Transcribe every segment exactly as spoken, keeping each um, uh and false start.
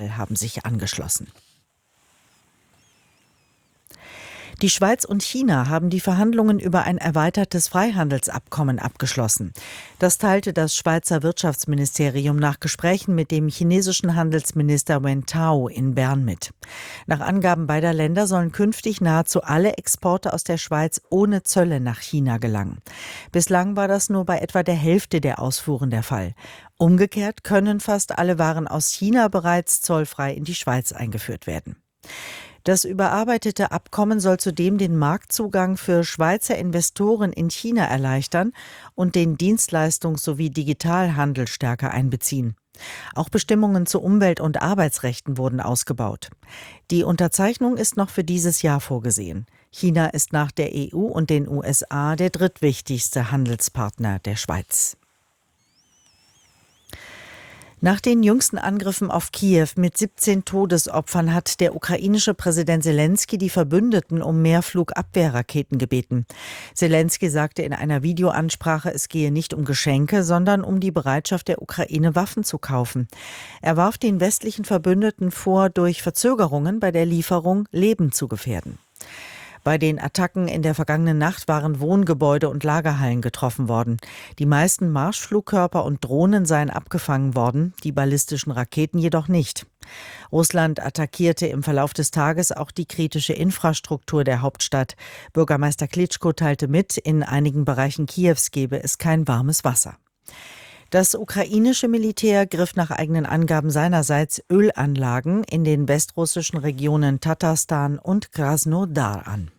haben sich angeschlossen. Die Schweiz und China haben die Verhandlungen über ein erweitertes Freihandelsabkommen abgeschlossen. Das teilte das Schweizer Wirtschaftsministerium nach Gesprächen mit dem chinesischen Handelsminister Wen Tao in Bern mit. Nach Angaben beider Länder sollen künftig nahezu alle Exporte aus der Schweiz ohne Zölle nach China gelangen. Bislang war das nur bei etwa der Hälfte der Ausfuhren der Fall. Umgekehrt können fast alle Waren aus China bereits zollfrei in die Schweiz eingeführt werden. Das überarbeitete Abkommen soll zudem den Marktzugang für Schweizer Investoren in China erleichtern und den Dienstleistungs- sowie Digitalhandel stärker einbeziehen. Auch Bestimmungen zu Umwelt- und Arbeitsrechten wurden ausgebaut. Die Unterzeichnung ist noch für dieses Jahr vorgesehen. China ist nach der E U und den U S A der drittwichtigste Handelspartner der Schweiz. Nach den jüngsten Angriffen auf Kiew mit siebzehn Todesopfern hat der ukrainische Präsident Selenskyj die Verbündeten um mehr Flugabwehrraketen gebeten. Selenskyj sagte in einer Videoansprache, es gehe nicht um Geschenke, sondern um die Bereitschaft der Ukraine, Waffen zu kaufen. Er warf den westlichen Verbündeten vor, durch Verzögerungen bei der Lieferung Leben zu gefährden. Bei den Attacken in der vergangenen Nacht waren Wohngebäude und Lagerhallen getroffen worden. Die meisten Marschflugkörper und Drohnen seien abgefangen worden, die ballistischen Raketen jedoch nicht. Russland attackierte im Verlauf des Tages auch die kritische Infrastruktur der Hauptstadt. Bürgermeister Klitschko teilte mit, in einigen Bereichen Kiews gebe es kein warmes Wasser. Das ukrainische Militär griff nach eigenen Angaben seinerseits Ölanlagen in den westrussischen Regionen Tatarstan und Krasnodar an.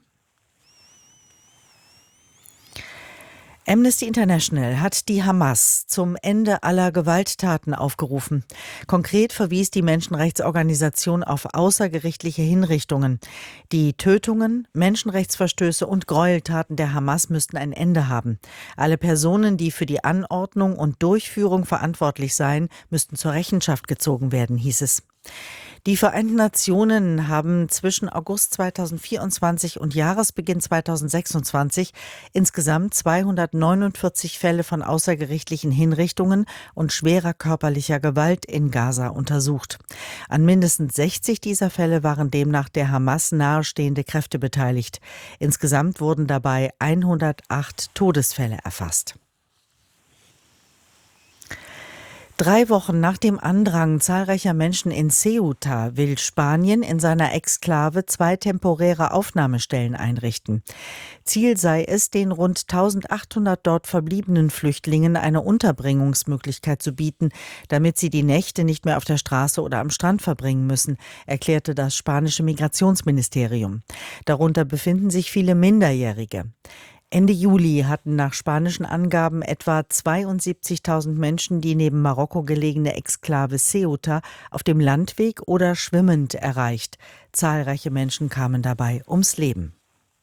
Amnesty International hat die Hamas zum Ende aller Gewalttaten aufgerufen. Konkret verwies die Menschenrechtsorganisation auf außergerichtliche Hinrichtungen. Die Tötungen, Menschenrechtsverstöße und Gräueltaten der Hamas müssten ein Ende haben. Alle Personen, die für die Anordnung und Durchführung verantwortlich seien, müssten zur Rechenschaft gezogen werden, hieß es. Die Vereinten Nationen haben zwischen August zweitausendvierundzwanzig und Jahresbeginn zweitausendsechsundzwanzig insgesamt zweihundertneunundvierzig Fälle von außergerichtlichen Hinrichtungen und schwerer körperlicher Gewalt in Gaza untersucht. An mindestens sechzig dieser Fälle waren demnach der Hamas nahestehende Kräfte beteiligt. Insgesamt wurden dabei hundertacht Todesfälle erfasst. Drei Wochen nach dem Andrang zahlreicher Menschen in Ceuta will Spanien in seiner Exklave zwei temporäre Aufnahmestellen einrichten. Ziel sei es, den rund eintausendachthundert dort verbliebenen Flüchtlingen eine Unterbringungsmöglichkeit zu bieten, damit sie die Nächte nicht mehr auf der Straße oder am Strand verbringen müssen, erklärte das spanische Migrationsministerium. Darunter befinden sich viele Minderjährige. Ende Juli hatten nach spanischen Angaben etwa zweiundsiebzigtausend Menschen die neben Marokko gelegene Exklave Ceuta auf dem Landweg oder schwimmend erreicht. Zahlreiche Menschen kamen dabei ums Leben.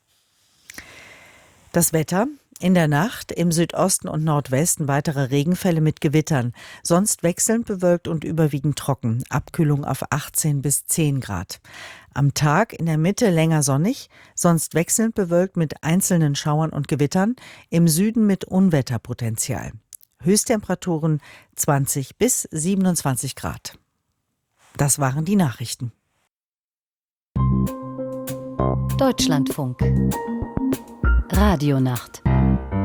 Das Wetter: In der Nacht im Südosten und Nordwesten weitere Regenfälle mit Gewittern, sonst wechselnd bewölkt und überwiegend trocken, Abkühlung auf achtzehn bis zehn Grad. Am Tag in der Mitte länger sonnig, sonst wechselnd bewölkt mit einzelnen Schauern und Gewittern, im Süden mit Unwetterpotenzial. Höchsttemperaturen zwanzig bis siebenundzwanzig Grad. Das waren die Nachrichten. Deutschlandfunk Radionacht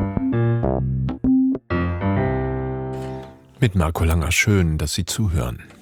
mit Marco Langer. Schön, dass Sie zuhören.